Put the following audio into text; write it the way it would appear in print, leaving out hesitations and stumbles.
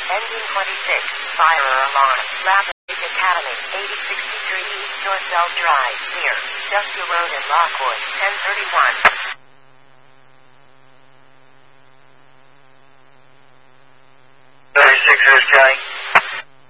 Engine 26. Fire alarm. Rapid Academy. 8063 East Northbell Drive. Near Dusty Road in Lockwood. 1031.